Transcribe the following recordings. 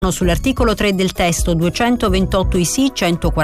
Sull'articolo 3 del testo 228 i sì,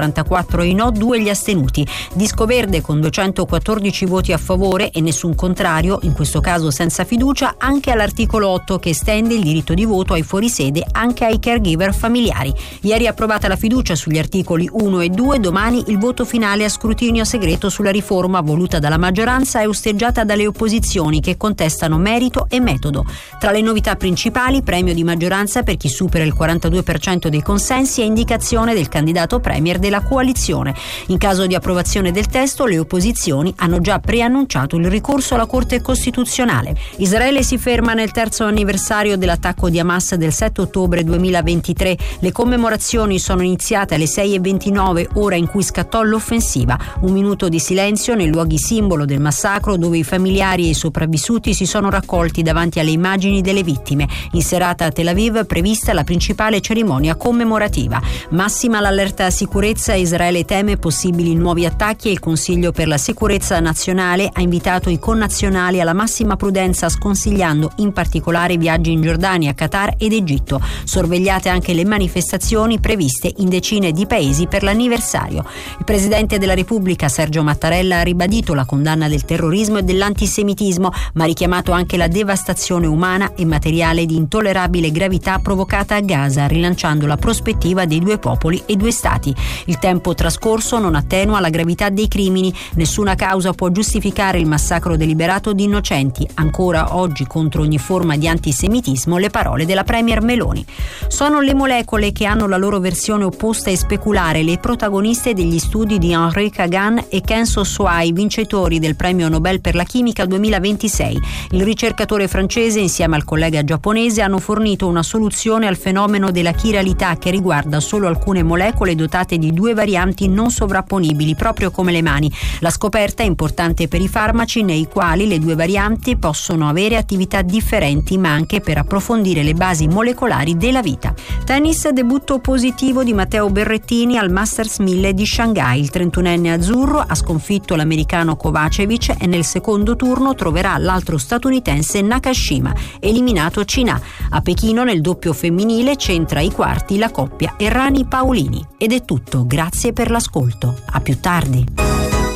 144 i no, 2 gli astenuti. Disco verde con 214 voti a favore e nessun contrario, in questo caso senza fiducia, anche all'articolo 8 che estende il diritto di voto ai fuorisede anche ai caregiver familiari. Ieri approvata la fiducia sugli articoli 1 e 2, domani il voto finale a scrutinio segreto sulla riforma voluta dalla maggioranza e osteggiata dalle opposizioni che contestano merito e metodo. Tra le novità principali, premio di maggioranza per chi supera il 42% dei consensi e indicazione del candidato premier della coalizione. In caso di approvazione del testo, le opposizioni hanno già preannunciato il ricorso alla Corte Costituzionale. Israele si ferma nel terzo anniversario dell'attacco di Hamas del 7 ottobre 2023. Le commemorazioni sono iniziate alle 6:29, ora in cui scattò l'offensiva. Un minuto di silenzio nei luoghi simbolo del massacro, dove i familiari e i sopravvissuti si sono raccolti davanti alle immagini delle vittime. In serata a Tel Aviv prevista la principale cerimonia commemorativa. Massima l'allerta sicurezza, Israele teme possibili nuovi attacchi e il Consiglio per la sicurezza nazionale ha invitato i connazionali alla massima prudenza, sconsigliando in particolare viaggi in Giordania, Qatar ed Egitto. Sorvegliate anche le manifestazioni previste in decine di paesi per l'anniversario. Il Presidente della Repubblica Sergio Mattarella ha ribadito la condanna del terrorismo e dell'antisemitismo, ma ha richiamato anche la devastazione umana e materiale di intollerabile gravità provocata a Gaza, rilanciando la prospettiva dei due popoli e due stati. Il tempo trascorso non attenua la gravità dei crimini. Nessuna causa può giustificare il massacro deliberato di innocenti. Ancora oggi, contro ogni forma di antisemitismo, le parole della premier Meloni. Sono le molecole che hanno la loro versione opposta e speculare le protagoniste degli studi di Henri Kagan e Kenzo Swai, vincitori del premio Nobel per la chimica 2026. Il ricercatore francese insieme al collega giapponese hanno fornito una soluzione al fenomeno della chiralità, che riguarda solo alcune molecole dotate di due varianti non sovrapponibili, proprio come le mani. La scoperta è importante per i farmaci, nei quali le due varianti possono avere attività differenti, ma anche per approfondire le basi molecolari della vita. Tennis, debutto positivo di Matteo Berrettini al Masters 1000 di Shanghai. Il 31enne azzurro ha sconfitto l'americano Kovacevic e nel secondo turno troverà l'altro statunitense Nakashima, eliminato Cina. A Pechino, nel doppio femminile, centra i quarti la coppia Errani-Paolini. Ed è tutto, grazie per l'ascolto. A più tardi.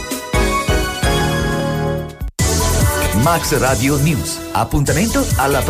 Max Radio News. Appuntamento alla prossima.